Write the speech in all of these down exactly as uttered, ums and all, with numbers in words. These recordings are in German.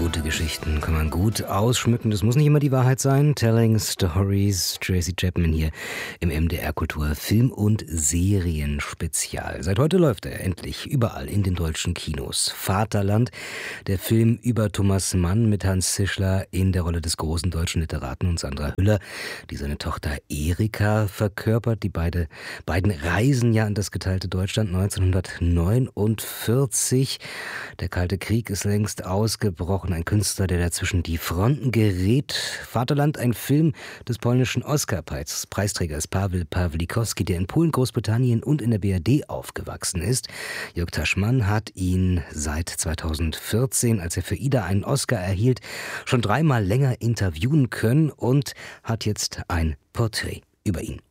Gute Geschichten kann man gut ausschmücken. Das muss nicht immer die Wahrheit sein. Telling Stories. Tracy Chapman hier im M D R Kultur Film- und Serienspezial. Seit heute läuft er endlich überall in den deutschen Kinos. Vaterland, der Film über Thomas Mann mit Hans Zischler in der Rolle des großen deutschen Literaten und Sandra Hüller, die seine Tochter Erika verkörpert. Die beide, beiden reisen ja in das geteilte Deutschland neunzehnhundertneunundvierzig. Der Kalte Krieg ist längst ausgebrochen. Ein Künstler, der dazwischen die Fronten gerät. Vaterland, ein Film des polnischen Oscar-Preisträgers Paweł Pawlikowski, der in Polen, Großbritannien und in der B R D aufgewachsen ist. Jörg Taschmann hat ihn seit zweitausendvierzehn, als er für Ida einen Oscar erhielt, schon dreimal länger interviewen können und hat jetzt ein Porträt über ihn.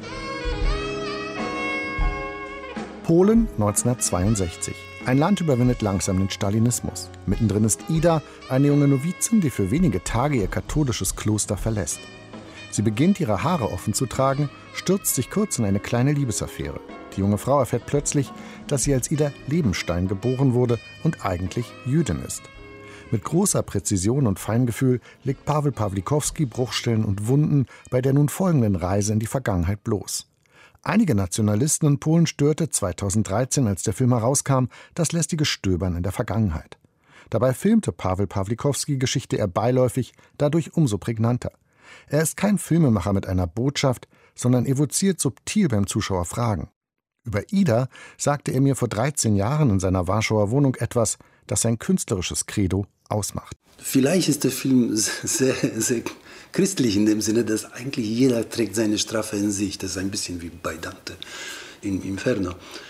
Polen neunzehnhundertzweiundsechzig. Ein Land überwindet langsam den Stalinismus. Mittendrin ist Ida, eine junge Novizin, die für wenige Tage ihr katholisches Kloster verlässt. Sie beginnt, ihre Haare offen zu tragen, stürzt sich kurz in eine kleine Liebesaffäre. Die junge Frau erfährt plötzlich, dass sie als Ida Lebenstein geboren wurde und eigentlich Jüdin ist. Mit großer Präzision und Feingefühl legt Paweł Pawlikowski Bruchstellen und Wunden bei der nun folgenden Reise in die Vergangenheit bloß. Einige Nationalisten in Polen störte zweitausenddreizehn, als der Film herauskam, das lästige Stöbern in der Vergangenheit. Dabei filmte Paweł Pawlikowski Geschichte eher beiläufig, dadurch umso prägnanter. Er ist kein Filmemacher mit einer Botschaft, sondern evoziert subtil beim Zuschauer Fragen. Über Ida sagte er mir vor dreizehn Jahren in seiner Warschauer Wohnung etwas, das sein künstlerisches Credo ausmacht. Vielleicht ist der Film sehr, sehr christlich in dem Sinne, dass eigentlich jeder trägt seine Strafe in sich. Das ist ein bisschen wie bei Dante im Inferno.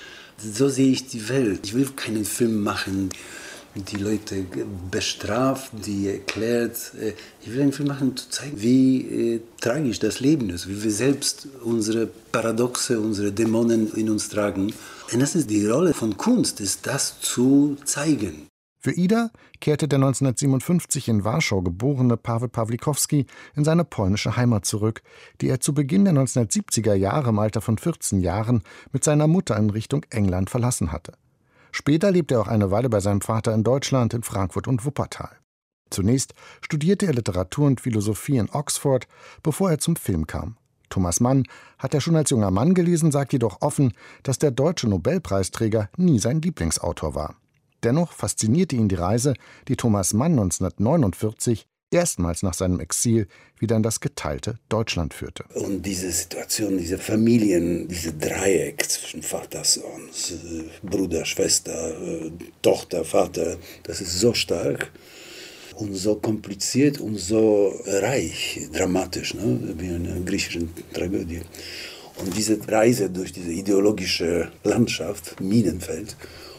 So sehe ich die Welt. Ich will keinen Film machen, die Leute bestraft, die erklärt. Ich will einen Film machen, um zu zeigen, wie äh, tragisch das Leben ist, wie wir selbst unsere Paradoxe, unsere Dämonen in uns tragen. Und das ist die Rolle von Kunst, ist das zu zeigen. Für Ida kehrte der neunzehnhundertsiebenundfünfzig in Warschau geborene Paweł Pawlikowski in seine polnische Heimat zurück, die er zu Beginn der neunzehnhundertsiebziger Jahre im Alter von vierzehn Jahren mit seiner Mutter in Richtung England verlassen hatte. Später lebte er auch eine Weile bei seinem Vater in Deutschland, in Frankfurt und Wuppertal. Zunächst studierte er Literatur und Philosophie in Oxford, bevor er zum Film kam. Thomas Mann hat er schon als junger Mann gelesen, sagt jedoch offen, dass der deutsche Nobelpreisträger nie sein Lieblingsautor war. Dennoch faszinierte ihn die Reise, die Thomas Mann neunzehnhundertneunundvierzig erstmals nach seinem Exil wieder in das geteilte Deutschland führte. Und diese Situation, diese Familien, diese Dreieck zwischen Vater, Sohn, Bruder, Schwester, Tochter, Vater, das ist so stark und so kompliziert und so reich, dramatisch, ne? Wie eine griechische Tragödie. Und diese Reise durch diese ideologische Landschaft, Minenfeld,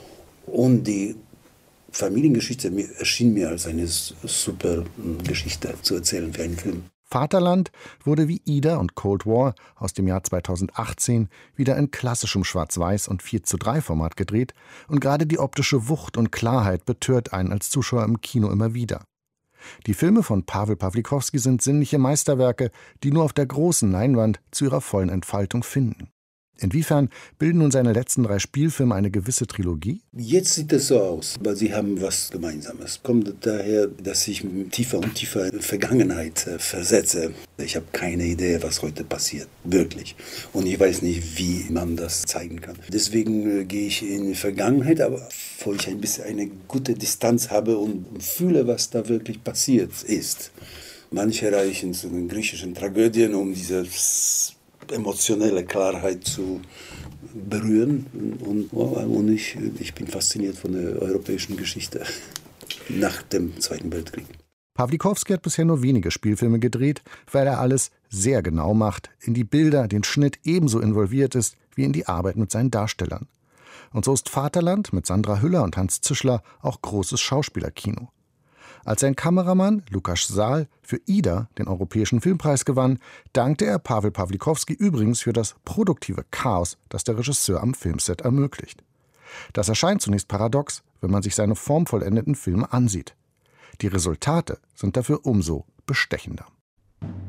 und die Familiengeschichte erschien mir als eine super Geschichte zu erzählen für einen Film. Vaterland wurde wie Ida und Cold War aus dem Jahr zweitausendachtzehn wieder in klassischem Schwarz-Weiß- und vier zu drei Format gedreht und gerade die optische Wucht und Klarheit betört einen als Zuschauer im Kino immer wieder. Die Filme von Paweł Pawlikowski sind sinnliche Meisterwerke, die nur auf der großen Leinwand zu ihrer vollen Entfaltung finden. Inwiefern bilden nun seine letzten drei Spielfilme eine gewisse Trilogie? Jetzt sieht es so aus, weil sie haben was Gemeinsames. Kommt daher, dass ich tiefer und tiefer in die Vergangenheit äh, versetze. Ich habe keine Idee, was heute passiert, wirklich. Und ich weiß nicht, wie man das zeigen kann. Deswegen äh, gehe ich in die Vergangenheit, aber wo ich ein bisschen eine gute Distanz habe und fühle, was da wirklich passiert ist. Manche reichen zu den griechischen Tragödien, um dieses emotionelle Klarheit zu berühren. Und, und ich, ich bin fasziniert von der europäischen Geschichte nach dem Zweiten Weltkrieg. Pawlikowski hat bisher nur wenige Spielfilme gedreht, weil er alles sehr genau macht, in die Bilder, den Schnitt ebenso involviert ist wie in die Arbeit mit seinen Darstellern. Und so ist Vaterland mit Sandra Hüller und Hans Zischler auch großes Schauspielerkino. Als sein Kameramann Lukas Saal für Ida den Europäischen Filmpreis gewann, dankte er Paweł Pawlikowski übrigens für das produktive Chaos, das der Regisseur am Filmset ermöglicht. Das erscheint zunächst paradox, wenn man sich seine formvollendeten Filme ansieht. Die Resultate sind dafür umso bestechender.